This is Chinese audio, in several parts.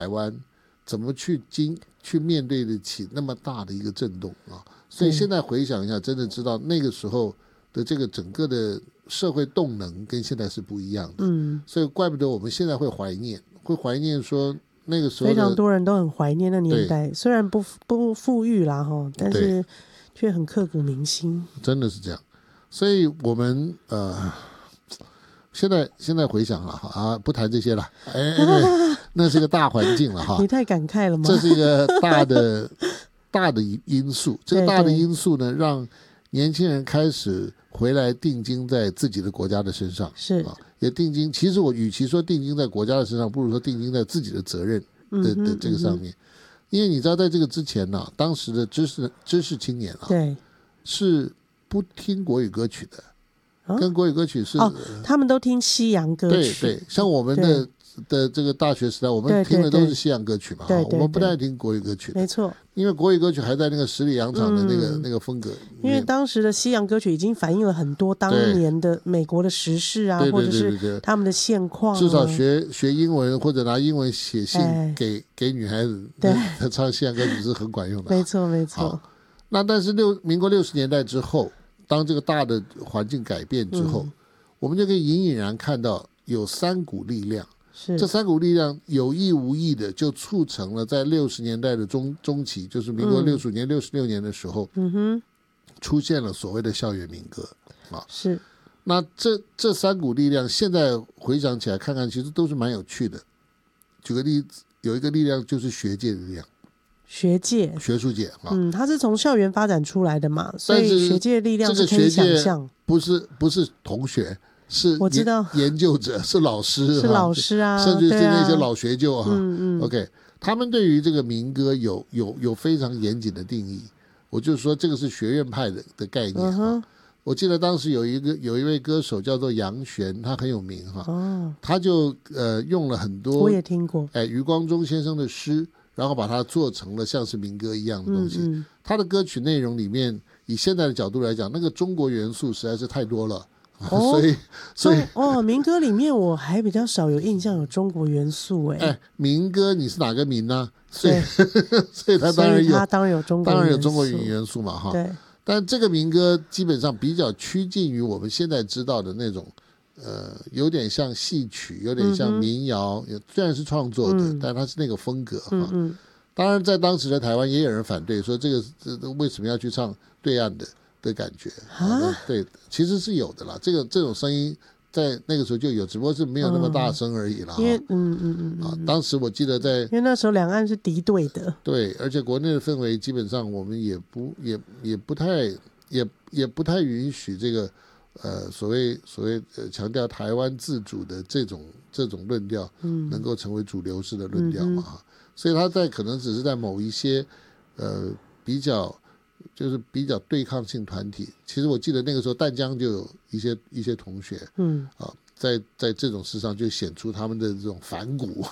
台湾怎么去面对得起那么大的一个震动啊？所以现在回想一下，真的知道那个时候的这个整个的社会动能跟现在是不一样的。所以怪不得我们现在会怀念说那个时候非常多人都很怀念那年代，虽然不富裕啦但是却很刻骨铭心， 真的是这样。所以我们现在回想了不谈这些了，那是个大环境了哈。 你太感慨了吗？ 这是一个大的因素，这个大的因素呢，让年轻人开始回来定睛在自己的国家的身上， 是也定睛。其实我与其说定睛在国家的身上，不如说定睛在自己的责任的这个上面。因为你知道，在这个之前呢，当时的知识青年对， 是不听国语歌曲的，跟国语歌曲是他们都听西洋歌曲。 对，像我们的这个大学时代，我们听的都是西洋歌曲嘛，我们不太听国语歌曲， 没错， 因为国语歌曲还在那个十里洋场的那个风格， 因为当时的西洋歌曲已经反映了很多当年的美国的时事啊，或者是他们的现况， 至少学英文或者拿英文写信给女孩子，他唱西洋歌曲是很管用的， 没错。 那但是民国60年代之后，当这个大的环境改变之后，我们就可以隐然看到有3股力量。这3股力量有意无意的就促成了在60年代的中期，就是民国65年、66年的时候，出现了所谓的校园民歌是。 那这3股力量现在回想起来看看，其实都是蛮有趣的。举个例子，有一个力量就是学界的力量，学术界它是从校园发展出来的嘛，所以学界的力量是可以想象， 不是同学。是我知道研究者，是老师，甚至是那些老学究OK， 他们对于这个民歌有非常严谨的定义。我就说这个是学院派的概念我记得当时有一位歌手叫做杨玄，他很有名他就用了很多， 我也听过余光中先生的诗，然后把它做成了像是民歌一样的东西。他的歌曲内容里面，以现在的角度来讲，那个中国元素实在是太多了。所以民歌里面我还比较少有印象有中国元素民歌你是哪个民呢？所以它当然有中国元素嘛对。 但这个民歌基本上比较趋近于我们现在知道的那种有点像戏曲，有点像民谣，虽然是创作的，但它是那个风格当然在当时的台湾也有人反对，说这为什么要去唱对岸的感觉对，其实是有的啦，这种声音在那个时候就有，只不过是没有那么大声而已啦。 因为当时我记得因为那时候两岸是敌对的， 对，而且国内的氛围基本上我们也不太允许这个所谓强调台湾自主的这种论调能够成为主流式的论调嘛所以他可能只是在某一些比较对抗性团体，其实我记得那个时候淡江就有一些同学在这种事上就显出他们的这种反骨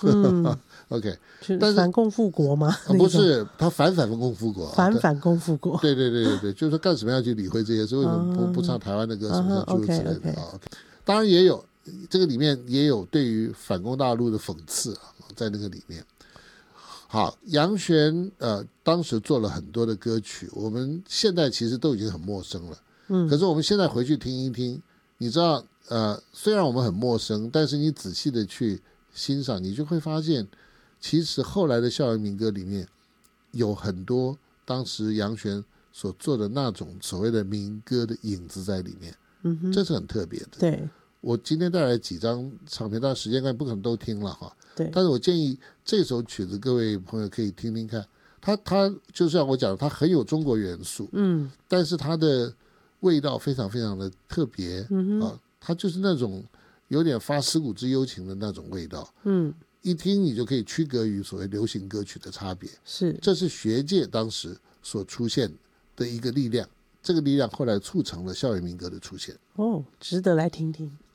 OK， 但是反共复国吗？ 不是，他反共复国， 反共复国， 对，就是说干什么要去理会这些事？为什么不唱台湾的歌什么诸如此类的当然也有，这个里面也有对于反攻大陆的讽刺在那个里面。好，杨玄当时做了很多的歌曲，我们现在其实都已经很陌生了可是我们现在回去听一听，你知道虽然我们很陌生，但是你仔细的去欣赏，你就会发现其实后来的校园民歌里面有很多当时杨玄所做的那种所谓的民歌的影子在里面这是很特别的。 对， 我今天带来几张唱片，但时间关系不可能都听了对， 但是我建议这首曲子各位朋友可以听听看，它就像我讲的，它很有中国元素但是它的味道非常非常的特别它就是那种有点发思古之幽情的那种味道一听你就可以区隔于所谓流行歌曲的差别，这是学界当时所出现的一个力量，这个力量后来促成了校园民歌的出现值得来听听。